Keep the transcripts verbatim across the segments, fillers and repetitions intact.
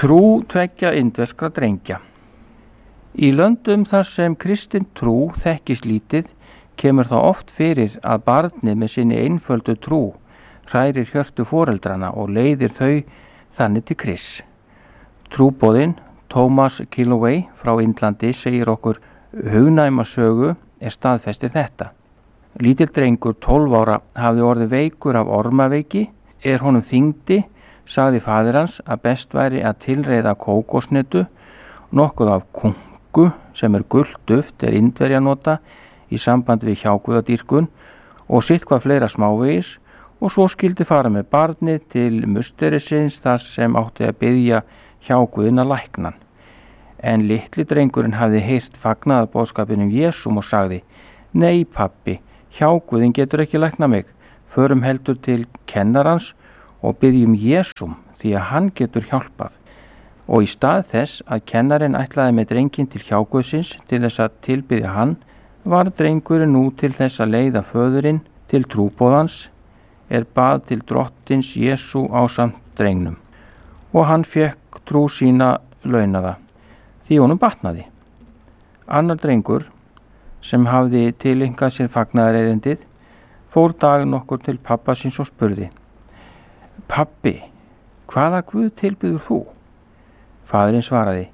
Trú tveggja indverskra drengja. Í löndum þar sem kristin trú þekkist lítið kemur það oft fyrir að barnið með sinni einföldu trú hrærir hjörtu foreldrana og leiðir þau þannig til Krists. Trúboðinn Thomas Killoway frá Indlandi segir okkur hugnæma sögu er staðfestir þetta. Lítill drengur tólf ára hafði orðið veikur af ormaveiki, er honum þyngdi, sagði faðir hans að best væri að tilreiða kókosnetu, nokkuð af kungu sem er gult duft er Indverja nota í samband við hjáguðadýrkun og sitt hvað fleira smávegis og svo skildi fara með barnið til musterisins þar sem átti að biðja hjáguðina læknan. En litli drengurinn hafði heyrt fagnaðarboðskapinn um Jesúm og sagði: Nei pabbi, hjáguðin getur ekki lækna mig, förum heldur til kennarans og biðjum Jesúm því að hann getur hjálpað. Og í stað þess að kennarinn ætlaði með drenginn til hjáguðsins til þess að tilbiðja hann, var drengurinn nú til þess að leiða föðurinn til trúboðans er bað til drottins Jesú ásamt drengnum og hann fekk trú sína launaða því honum batnaði. Annar drengur sem hafði tileinkað sér fagnaðarerindið fór dag nokkur til pappa síns og spurði: Pabbi, hvaða guð tilbyður þú? Faðirinn svaraði: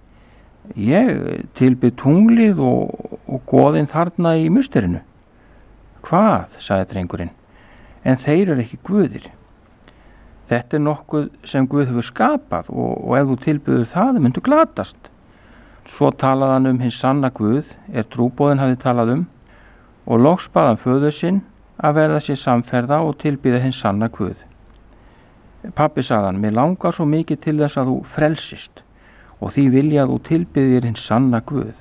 Ég tilbyð tunglið og, og goðin þarna í musterinu. Hvað, sagði drengurinn, en þeir eru ekki guðir. Þetta er nokkuð sem Guð hefur skapað og, og ef þú tilbyður það myndu glatast. Svo talaði hann um hins sanna Guð er trúboðinn hafði talað um og loks bað hann föður sinn að verða sér samferða og tilbyða hins sanna Guð. Pabbi sagði hann: Mér langar svo mikið til þess að þú frelsist og því vilja að þú tilbyðir hins sanna Guð.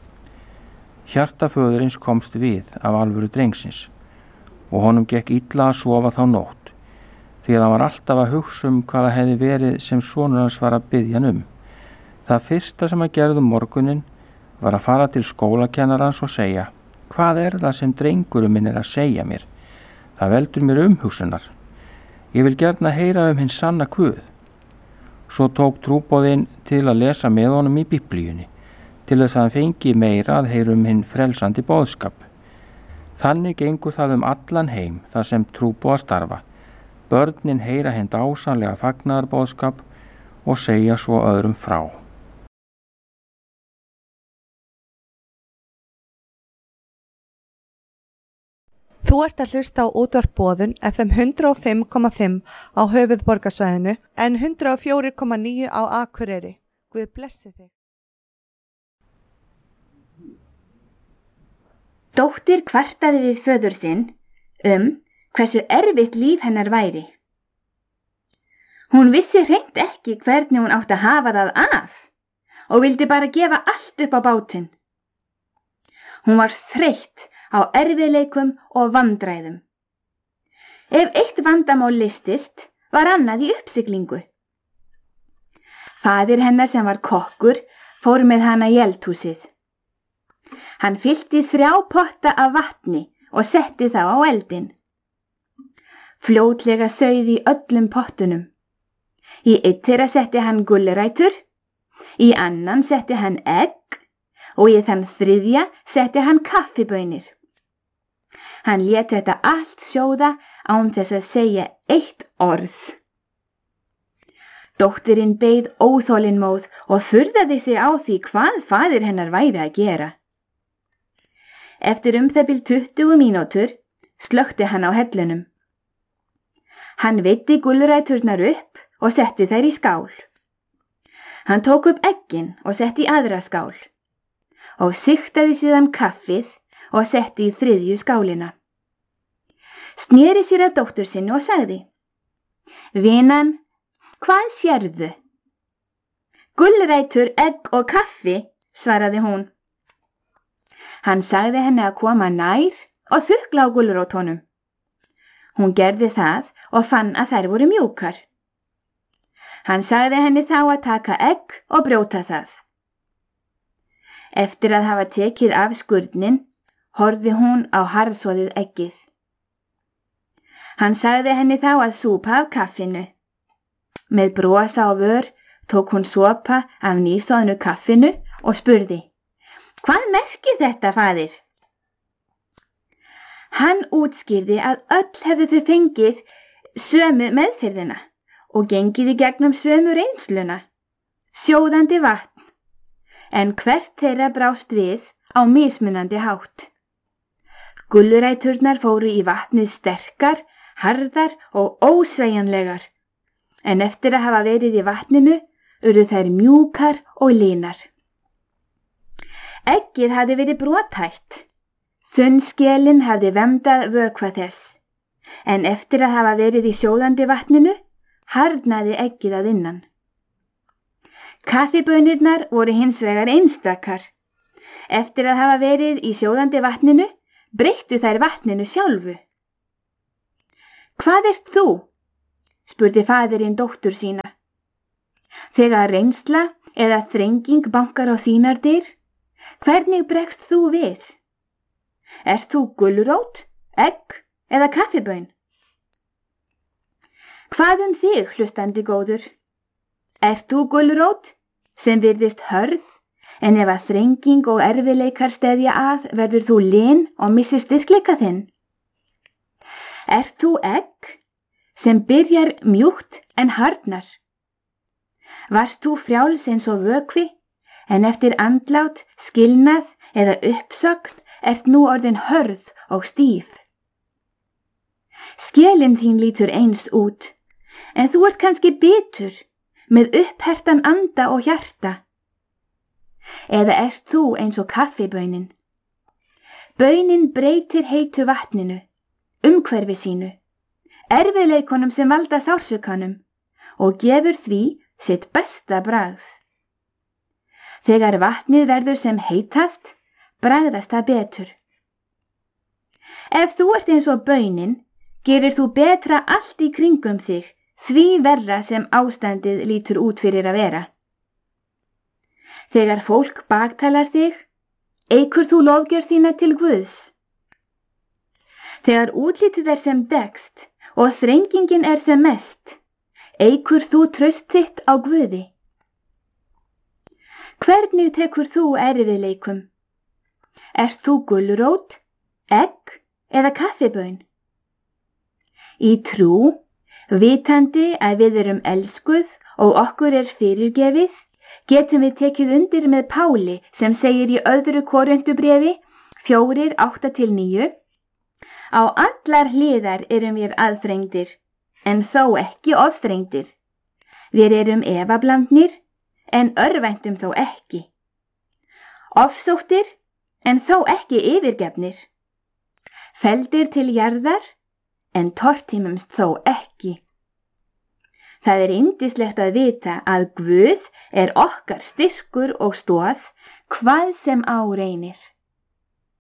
Hjarta föðurins komst við af alvöru drengsins og honum gekk illa að sofa þá nótt því að hann var alltaf að hugsa um hvað það hefði verið sem sonur hans var að biðja hann um. Það fyrsta sem að gerði um morgunin var að fara til skólakennarans og segja: Hvað er það sem drengurum minn er að segja mér? Það veldur mér umhugsunar. Ég vil gjarna heyra um hins sanna Guð. Svo tók trúboðinn til að lesa með honum í Biblíunni, til þess að hann fengi meira að heyra um hinn frelsandi boðskap. Þannig gengur það um allan heim þar sem trúboðar starfa. Börnin heyra hinn dásamlega fagnaðarboðskap og segja svo öðrum frá. Þú ert að hlusta á útvarp Boðun F M hundrað og fimm komma fimm á höfuðborgarsvæðinu en hundrað og fjögur komma níu á Akureyri. Guð blessi þig. Dóttir kvartaði við föður sinn um hversu erfitt líf hennar væri. Hún vissi hreint ekki hvernig hún átti að hafa það af og vildi bara gefa allt upp á bátinn. Hún var þreytt á erfiðleikum og vandræðum. Ef eitt vandamál leystist, var annað í uppsiglingu. Faðir hennar sem var kokkur fór með hana í eldhúsið. Hann fyllti þrjá potta af vatni og setti þá á eldinn. Fljótlega sauð í öllum pottunum. Í einn þeirra setti hann gulrætur, í annan setti hann egg og í þann þriðja setti hann kaffibaunir. Hann lét þetta allt sjóða án þess að segja eitt orð. Dóttirinn beið óþolinmóð og furðaði sig á því hvað faðir hennar væri að gera. Eftir um það bil tuttugu mínútur slökkti hann á hellunum. Hann veiddi gulræturnar upp og setti þær í skál. Hann tók upp eggin og setti í aðra skál og sigtaði síðan kaffið og setti í þriðju skálina. Sneri sér að dóttur sinni og sagði: Vinan, hvað sérðu? Gulrætur, egg og kaffi, svaraði hún. Hann sagði henni að koma nær og þukla á gulrótunum. Hún gerði það og fann að þær voru mjúkar. Hann sagði henni þá að taka egg og brjóta það. Eftir að hafa tekið af skurnin, horfði hún á harðsoðið eggið. Hann sagði henni þá að súpa af kaffinu. Með brosa á vör tók hún sopa af nýsoðnu kaffinu og spurði: Hvað merkir þetta, faðir? Hann útskýrði að öll hefðu þau fengið sömu meðferðina og gengið í gegnum sömu reynsluna, sjóðandi vatn, en hvert þeirra brást við á mismunandi hátt. Gulluræturnar fóru í vatnið sterkar, harðar og ósveigjanlegar, en eftir að hafa verið í vatninu urðu þær mjúkar og línar. Eggið hafði verið brothætt, þunnskelin hafði vemdað vökva þess, en eftir að hafa verið í sjóðandi vatninu harðnaði eggið að innan. Kaffibönirnar voru hins vegar einstakar. Eftir að hafa verið í sjóðandi vatninu breyttu þær vatninu sjálfu. Hvað ert þú? Spurði faðirinn dóttur sína. Þegar reynsla eða þrenging bankar á þínar dyr, hvernig bregst þú við? Ert þú gulrót, egg eða kaffibön? Hvað um þig, hlustandi góður? Ert þú gulrót sem virðist hörð, en ef að þrenging og erfileikar steðja að verður þú lin og missir styrkleika þinn? Ert þú egg sem byrjar mjúkt en harðnar? Varst þú frjáls eins og vökvi, en eftir andlát, skilnað eða uppsögn ert nú orðin hörð og stíf? Skelin þín lítur eins út, en þú ert kannski bitur, með upphertan anda og hjarta. Eða ert þú eins og kaffibönin? Bönin breytir heitu vatninu, umhverfi sínu, erfiðleikunum sem valda sársaukanum og gefur því sitt besta bragð. Þegar vatnið verður sem heitast, bragðast það betur. Ef þú ert eins og bönin, gerir þú betra allt í kringum þig, því verra sem ástandið lítur út fyrir að vera. Þegar fólk baktalar þig, eykur þú lofgjörð þína til Guðs. Þegar útlitið er sem dekkst og þrengingin er sem mest, eykur þú traust þitt á Guði. Hvernig tekur þú erfiðleikum? Ert þú gulrót, egg eða kaffibön? Í trú, vitandi að við erum elskuð og okkur er fyrirgefið, getum við tekið undir með Páli sem segir í öðru Korintubréfi fjórir átta til níu: Á allar hliðar erum við aðþrengdir, en þó ekki ofþrengdir. Við erum efablandnir, en örvæntum þó ekki. Ofsóttir, en þó ekki yfirgefnir. Felldir til jarðar, en tortímumst þó ekki. Það er yndislegt að vita að Guð er okkar styrkur og stoð, hvað sem á reynir.